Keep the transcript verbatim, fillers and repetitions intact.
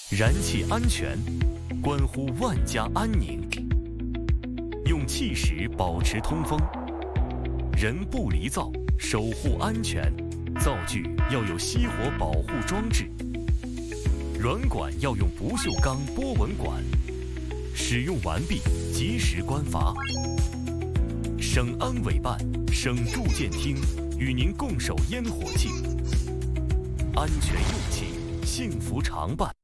燃气安全，关乎万家安宁。用气石保持通风，人不离灶，守护安全。灶具要有熄火保护装置，软管要用不锈钢波纹管。使用完毕，及时关阀。省安委办、省住建厅与您共守烟火气，安全用气，幸福常伴。